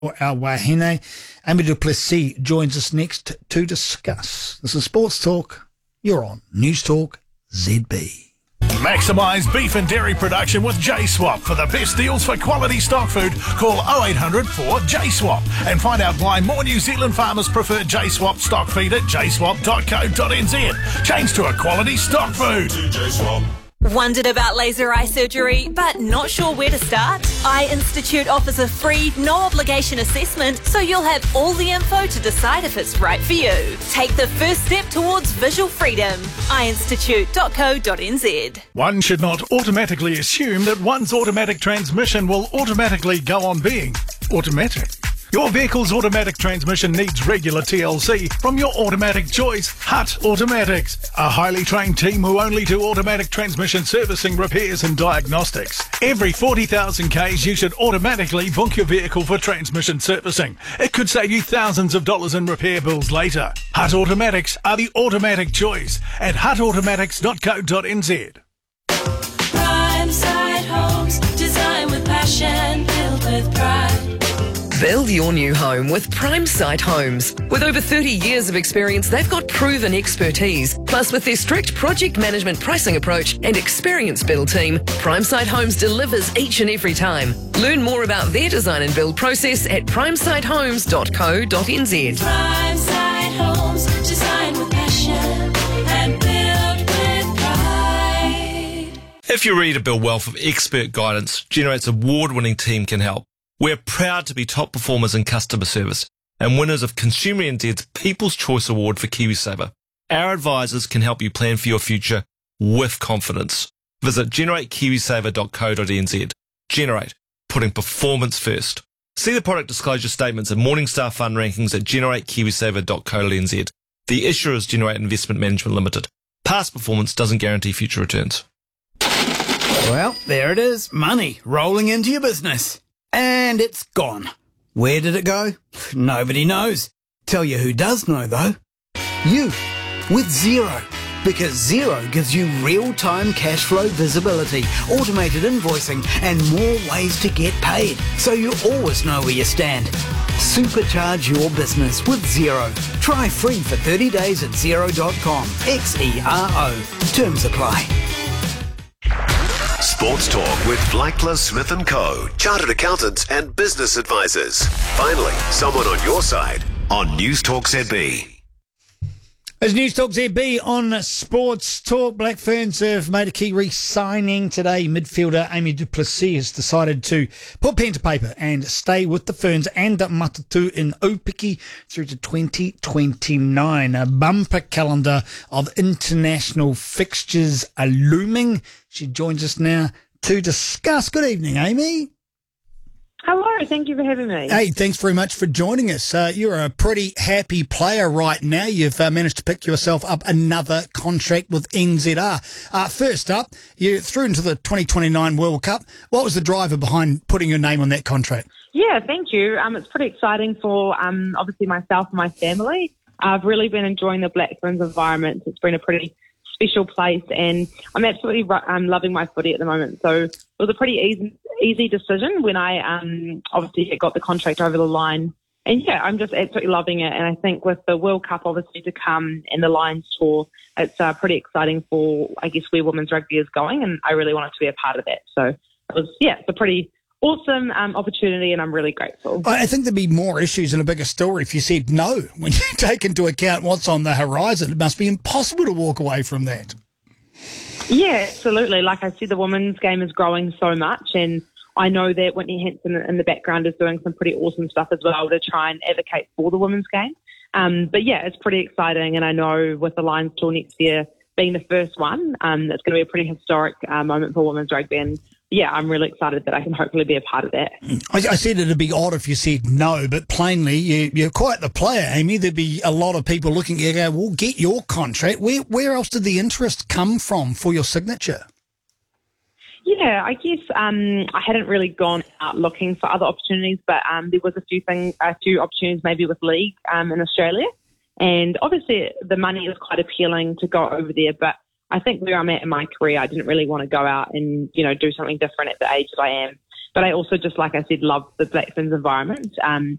our wahine. Amy Duplessis joins us next to discuss. This is Sports Talk. You're on News Talk ZB. Maximise beef and dairy production with J-Swap. For the best deals for quality stock food, call 0800 4JSWAP and find out why more New Zealand farmers prefer J-Swap stock feed at jswap.co.nz. Change to a quality stock food. Wondered about laser eye surgery, but not sure where to start? Eye Institute offers a free, no-obligation assessment, so you'll have all the info to decide if it's right for you. Take the first step towards visual freedom. eyeinstitute.co.nz. One should not automatically assume that one's automatic transmission will automatically go on being automatic. Your vehicle's automatic transmission needs regular TLC from your automatic choice, Hutt Automatics. A highly trained team who only do automatic transmission servicing, repairs and diagnostics. Every 40,000 Ks you should automatically book your vehicle for transmission servicing. It could save you thousands of dollars in repair bills later. Hutt Automatics are the automatic choice at huttautomatics.co.nz. Prime Side Homes, design with passion, built with pride. Build your new home with Prime Site Homes. With over 30 years of experience, they've got proven expertise. Plus, with their strict project management pricing approach and experienced build team, Prime Site Homes delivers each and every time. Learn more about their design and build process at primesitehomes.co.nz. Prime Side Homes, design with passion and build with pride. If you're ready to build wealth with expert guidance, Generate's award-winning team can help. We're proud to be top performers in customer service and winners of Consumer NZ's People's Choice Award for KiwiSaver. Our advisors can help you plan for your future with confidence. Visit generatekiwisaver.co.nz. Generate, putting performance first. See the product disclosure statements and Morningstar Fund rankings at generatekiwisaver.co.nz. The issuer is Generate Investment Management Limited. Past performance doesn't guarantee future returns. Well, there it is. Money rolling into your business. And it's gone. Where did it go? Nobody knows. Tell you who does know, though. You, with Xero. Because Xero gives you real-time cash flow visibility, automated invoicing, and more ways to get paid. So you always know where you stand. Supercharge your business with Xero. Try free for 30 days at Xero.com. XERO. Terms apply. Sports Talk with Blackler Smith & Co. Chartered accountants and business advisors. Finally, someone on your side on News Talk ZB. As News Talk ZB on Sports Talk, Black Ferns have made a key re-signing today. Midfielder Amy Duplessis has decided to put pen to paper and stay with the Ferns and Matatu in Opiki through to 2029. A bumper calendar of international fixtures are looming. She joins us now to discuss. Good evening, Amy. Hello, thank you for having me. Hey, thanks very much for joining us. You're a pretty happy player right now. You've managed to pick yourself up another contract with NZR. First up, you through into the 2029 World Cup. What was the driver behind putting your name on that contract? Yeah, thank you. It's pretty exciting for obviously myself and my family. I've really been enjoying the Black Ferns environment. It's been a pretty special place, and I'm absolutely loving my footy at the moment. So it was a pretty easy decision when I obviously got the contract over the line. And yeah, I'm just absolutely loving it. And I think with the World Cup obviously to come and the Lions tour, it's pretty exciting for, I guess, where women's rugby is going. And I really wanted to be a part of that. So it was, it's a pretty awesome opportunity, and I'm really grateful. I think there'd be more issues and a bigger story if you said no. When you take into account what's on the horizon, it must be impossible to walk away from that. Yeah, absolutely. Like I said, the women's game is growing so much, and I know that Whitney Hanson in the background is doing some pretty awesome stuff as well to try and advocate for the women's game. But yeah, it's pretty exciting, and I know with the Lions tour next year being the first one, it's going to be a pretty historic moment for women's rugby, and yeah, I'm really excited that I can hopefully be a part of that. I said it'd be odd if you said no, but plainly you're quite the player, Amy. There'd be a lot of people looking at you and go, well, get your contract. Where else did the interest come from for your signature? Yeah, I guess I hadn't really gone out looking for other opportunities, but there was a few opportunities maybe with League in Australia. And obviously the money is quite appealing to go over there, but I think where I'm at in my career, I didn't really want to go out and, do something different at the age that I am. But I also, just like I said, love the Black Ferns environment.